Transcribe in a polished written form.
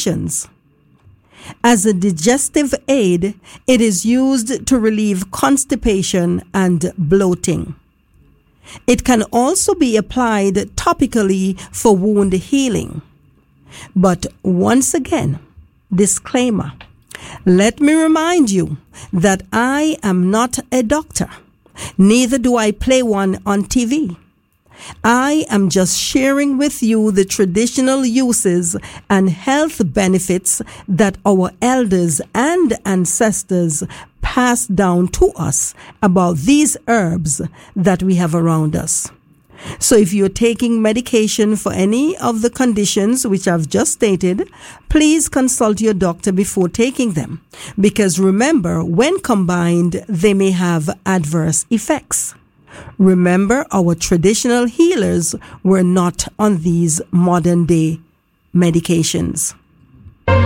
conditions. As a digestive aid, it is used to relieve constipation and bloating. It can also be applied topically for wound healing. But once again, disclaimer, let me remind you that I am not a doctor. Neither do I play one on TV. I am just sharing with you the traditional uses and health benefits that our elders and ancestors passed down to us about these herbs that we have around us. So if you're taking medication for any of the conditions which I've just stated, please consult your doctor before taking them, because remember, when combined, they may have adverse effects. Remember, our traditional healers were not on these modern day medications.